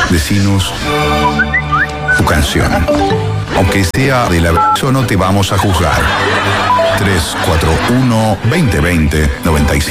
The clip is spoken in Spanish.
Decinos tu canción. Aunque sea de la verso, no te vamos a juzgar. 341-2020-95.